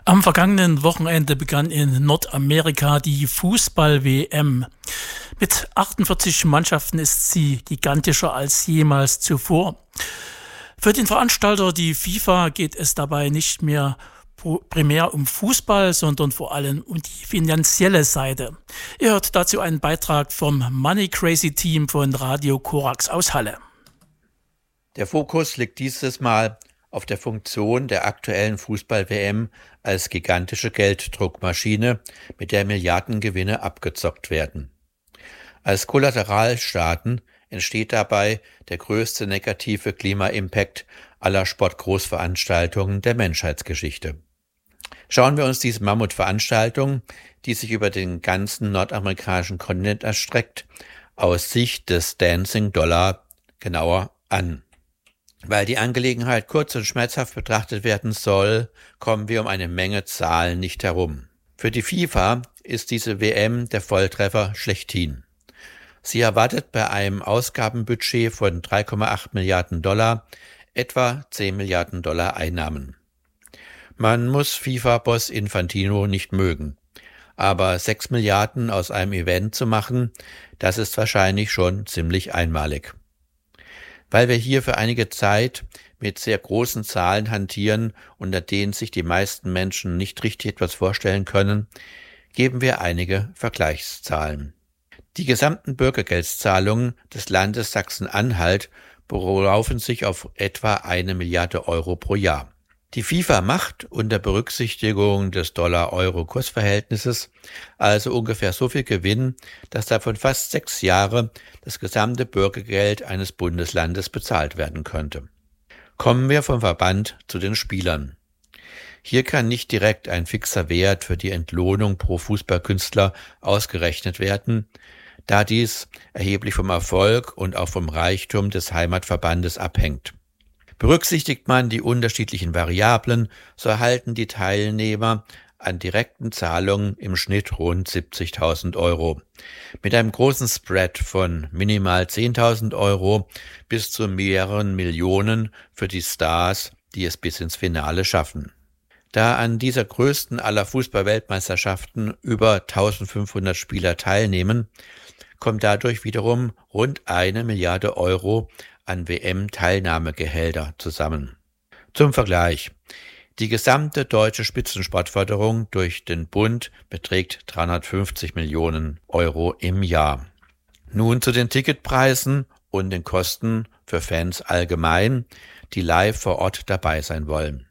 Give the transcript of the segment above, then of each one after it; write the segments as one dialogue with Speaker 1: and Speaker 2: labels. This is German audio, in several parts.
Speaker 1: Am vergangenen Wochenende begann in Nordamerika die Fußball-WM. Mit 48 Mannschaften ist sie gigantischer als jemals zuvor. Für den Veranstalter, die FIFA, geht es dabei nicht mehr primär um Fußball, sondern vor allem um die finanzielle Seite. Ihr hört dazu einen Beitrag vom Money Crazy Team von Radio Korax aus Halle.
Speaker 2: Der Fokus liegt dieses Mal auf der Funktion der aktuellen Fußball-WM als gigantische Gelddruckmaschine, mit der Milliardengewinne abgezockt werden. Als Kollateralschaden entsteht dabei der größte negative Klima-Impact aller Sportgroßveranstaltungen der Menschheitsgeschichte. Schauen wir uns diese Mammutveranstaltung, die sich über den ganzen nordamerikanischen Kontinent erstreckt, aus Sicht des Dancing Dollar genauer an. Weil die Angelegenheit kurz und schmerzhaft betrachtet werden soll, kommen wir um eine Menge Zahlen nicht herum. Für die FIFA ist diese WM der Volltreffer schlechthin. Sie erwartet bei einem Ausgabenbudget von 3,8 Milliarden Dollar etwa 10 Milliarden Dollar Einnahmen. Man muss FIFA-Boss Infantino nicht mögen, aber 6 Milliarden aus einem Event zu machen, das ist wahrscheinlich schon ziemlich einmalig. Weil wir hier für einige Zeit mit sehr großen Zahlen hantieren, unter denen sich die meisten Menschen nicht richtig etwas vorstellen können, geben wir einige Vergleichszahlen. Die gesamten Bürgergeldzahlungen des Landes Sachsen-Anhalt belaufen sich auf etwa 1 Milliarde Euro pro Jahr. Die FIFA macht unter Berücksichtigung des Dollar-Euro-Kursverhältnisses also ungefähr so viel Gewinn, dass davon fast 6 Jahre das gesamte Bürgergeld eines Bundeslandes bezahlt werden könnte. Kommen wir vom Verband zu den Spielern. Hier kann nicht direkt ein fixer Wert für die Entlohnung pro Fußballkünstler ausgerechnet werden, da dies erheblich vom Erfolg und auch vom Reichtum des Heimatverbandes abhängt. Berücksichtigt man die unterschiedlichen Variablen, so erhalten die Teilnehmer an direkten Zahlungen im Schnitt rund 70.000 Euro. Mit einem großen Spread von minimal 10.000 Euro bis zu mehreren Millionen für die Stars, die es bis ins Finale schaffen. Da an dieser größten aller Fußball-Weltmeisterschaften über 1.500 Spieler teilnehmen, kommt dadurch wiederum rund 1 Milliarde Euro an WM-Teilnahmegehälter zusammen. Zum Vergleich: Die gesamte deutsche Spitzensportförderung durch den Bund beträgt 350 Millionen Euro im Jahr. Nun zu den Ticketpreisen und den Kosten für Fans allgemein, die live vor Ort dabei sein wollen.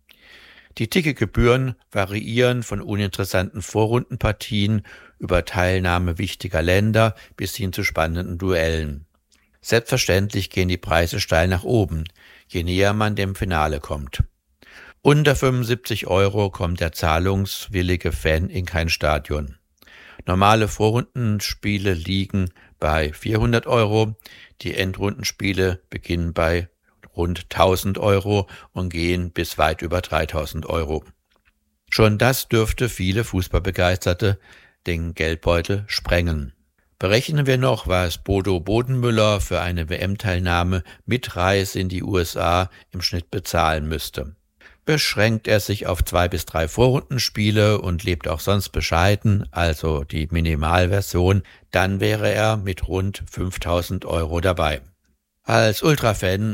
Speaker 2: Die Ticketgebühren variieren von uninteressanten Vorrundenpartien über Teilnahme wichtiger Länder bis hin zu spannenden Duellen. Selbstverständlich gehen die Preise steil nach oben, je näher man dem Finale kommt. Unter 75 Euro kommt der zahlungswillige Fan in kein Stadion. Normale Vorrundenspiele liegen bei 400 Euro, die Endrundenspiele beginnen bei rund 1000 Euro und gehen bis weit über 3000 Euro. Schon das dürfte viele Fußballbegeisterte den Geldbeutel sprengen. Berechnen wir noch, was Bodo Bodenmüller für eine WM-Teilnahme mit Reise in die USA im Schnitt bezahlen müsste. Beschränkt er sich auf 2 bis 3 Vorrundenspiele und lebt auch sonst bescheiden, also die Minimalversion, dann wäre er mit rund 5.000 Euro dabei. Als Ultrafan